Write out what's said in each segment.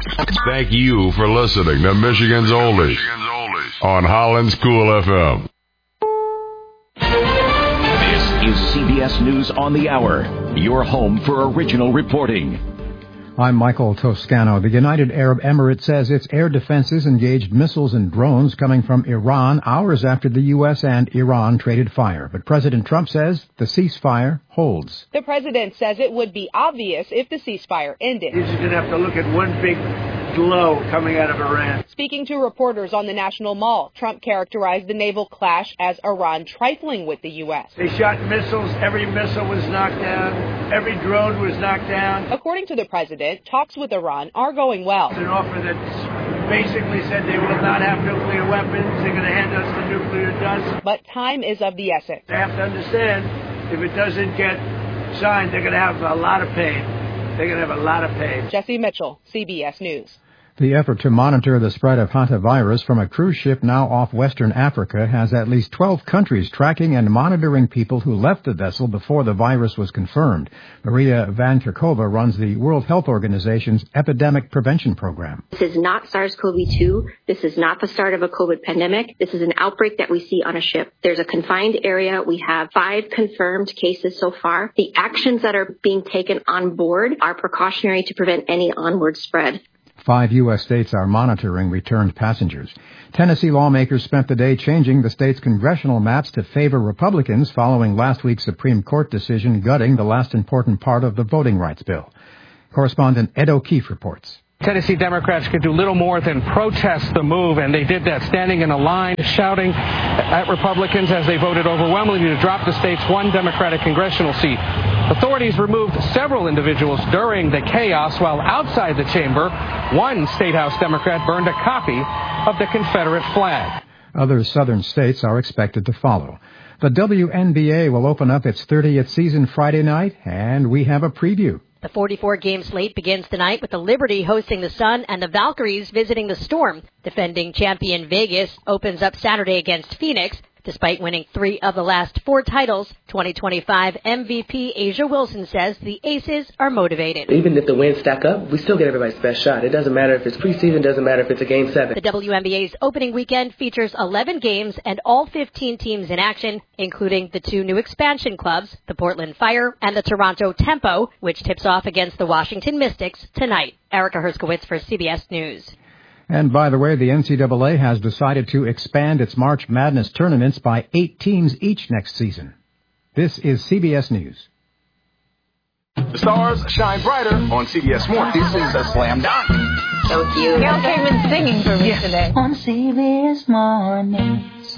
Thank you for listening to Michigan's Oldies on Holland's Cool FM. This is CBS News on the Hour, your home for original reporting. I'm Michael Toscano. The United Arab Emirates says its air defenses engaged missiles and drones coming from Iran hours after the U.S. and Iran traded fire. But President Trump says the ceasefire holds. The president says it would be obvious if the ceasefire ended. You're just going to have to look at one big glow coming out of Iran. Speaking to reporters on the National Mall, Trump characterized the naval clash as Iran trifling with the U.S. They shot missiles. Every missile was knocked down. Every drone was knocked down. According to the president, talks with Iran are going well. It's an offer that basically said they will not have nuclear weapons. They're going to hand us the nuclear dust. But time is of the essence. They have to understand, if it doesn't get signed, they're going to have a lot of pain. They're going to have a lot of pain. Jesse Mitchell, CBS News. The effort to monitor the spread of hantavirus from a cruise ship now off Western Africa has at least 12 countries tracking and monitoring people who left the vessel before the virus was confirmed. Maria Van Kerkhove runs the World Health Organization's Epidemic Prevention Program. This is not SARS-CoV-2. This is not the start of a COVID pandemic. This is an outbreak that we see on a ship. There's a confined area. We have 5 confirmed cases so far. The actions that are being taken on board are precautionary to prevent any onward spread. 5 U.S. states are monitoring returned passengers. Tennessee lawmakers spent the day changing the state's congressional maps to favor Republicans following last week's Supreme Court decision gutting the last important part of the voting rights bill. Correspondent Ed O'Keefe reports. Tennessee Democrats could do little more than protest the move, and they did that standing in a line, shouting at Republicans as they voted overwhelmingly to drop the state's one Democratic congressional seat. Authorities removed several individuals during the chaos, while outside the chamber, one State House Democrat burned a copy of the Confederate flag. Other southern states are expected to follow. The WNBA will open up its 30th season Friday night, and we have a preview. The 44-game slate begins tonight with the Liberty hosting the Sun and the Valkyries visiting the Storm. Defending champion Vegas opens up Saturday against Phoenix. Despite winning 3 of the last 4 titles, 2025 MVP Asia Wilson says the Aces are motivated. Even if the wins stack up, we still get everybody's best shot. It doesn't matter if it's preseason, doesn't matter if it's a Game 7. The WNBA's opening weekend features 11 games and all 15 teams in action, including the 2 new expansion clubs, the Portland Fire and the Toronto Tempo, which tips off against the Washington Mystics tonight. Erica Herskowitz for CBS News. And by the way, the NCAA has decided to expand its March Madness tournaments by 8 teams each next season. This is CBS News. The stars shine brighter on CBS Sports. This is a slam dunk. So cute. Gail came in singing for me today. On CBS Mornings.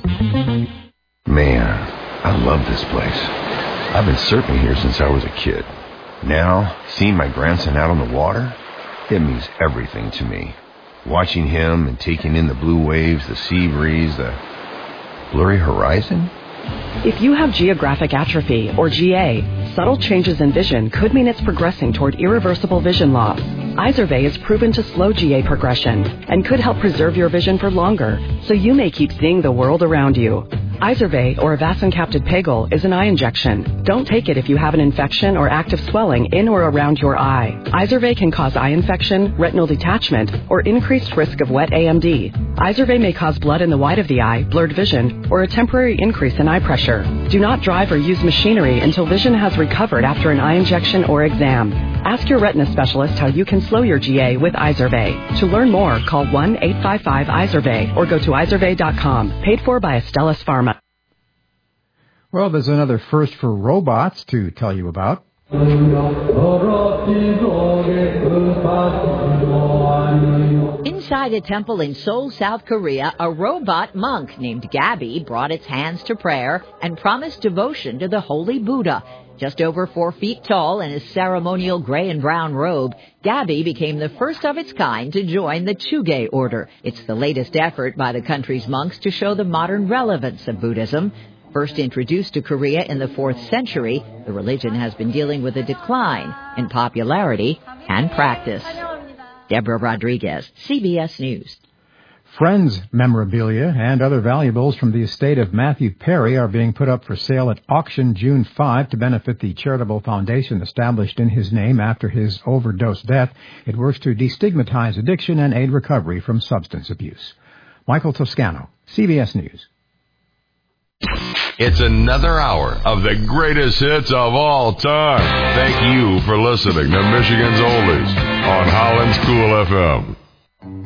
Man, I love this place. I've been surfing here since I was a kid. Now, seeing my grandson out on the water, it means everything to me. Watching him and taking in the blue waves, the sea breeze, the blurry horizon. If you have geographic atrophy, or GA, subtle changes in vision could mean it's progressing toward irreversible vision loss. Izervay is proven to slow GA progression and could help preserve your vision for longer, so you may keep seeing the world around you. Izervay, or avacincaptad pegol, is an eye injection. Don't take it if you have an infection or active swelling in or around your eye. Izervay can cause eye infection, retinal detachment, or increased risk of wet AMD. Izervay may cause blood in the white of the eye, blurred vision, or a temporary increase in eye pressure. Do not drive or use machinery until vision has recovered after an eye injection or exam. Ask your retina specialist how you can slow your GA with Izervay. To learn more, call 1-855-IZERVAY or go to izervay.com. Paid for by Astellas Pharma. Well, there's another first for robots to tell you about. Inside a temple in Seoul, South Korea, a robot monk named Gabby brought its hands to prayer and promised devotion to the Holy Buddha. Just over 4 feet tall in his ceremonial gray and brown robe, Gabby became the first of its kind to join the Chuge order. It's the latest effort by the country's monks to show the modern relevance of Buddhism. First introduced to Korea in the 4th century, the religion has been dealing with a decline in popularity and practice. Deborah Rodriguez, CBS News. Friends memorabilia and other valuables from the estate of Matthew Perry are being put up for sale at auction June 5 to benefit the charitable foundation established in his name after his overdose death. It works to destigmatize addiction and aid recovery from substance abuse. Michael Toscano, CBS News. It's another hour of the greatest hits of all time. Thank you for listening to Michigan's Oldies on Holland School FM.